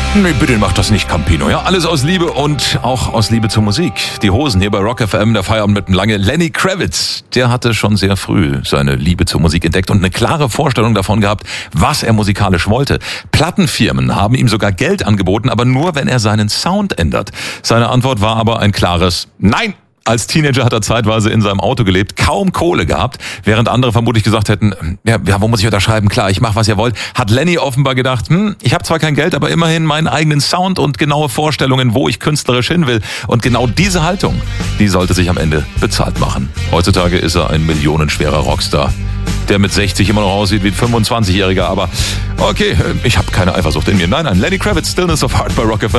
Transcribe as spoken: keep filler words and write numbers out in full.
Nee, bitte macht das nicht, Campino. Ja, alles aus Liebe und auch aus Liebe zur Musik. Die Hosen hier bei Rock F M, der Feierabend mit dem Lange. Lenny Kravitz, der hatte schon sehr früh seine Liebe zur Musik entdeckt und eine klare Vorstellung davon gehabt, was er musikalisch wollte. Plattenfirmen haben ihm sogar Geld angeboten, aber nur, wenn er seinen Sound ändert. Seine Antwort war aber ein klares Nein. Als Teenager hat er zeitweise in seinem Auto gelebt, kaum Kohle gehabt, während andere vermutlich gesagt hätten, ja, ja wo muss ich unterschreiben? Klar, ich mache, was ihr wollt. Hat Lenny offenbar gedacht, hm, ich habe zwar kein Geld, aber immerhin meinen eigenen Sound und genaue Vorstellungen, wo ich künstlerisch hin will. Und genau diese Haltung, die sollte sich am Ende bezahlt machen. Heutzutage ist er ein millionenschwerer Rockstar, der mit sechzig immer noch aussieht wie ein fünfundzwanzigjähriger. Aber okay, ich habe keine Eifersucht in mir. Nein, nein, Lenny Kravitz, Stillness of Heart bei Rock F M.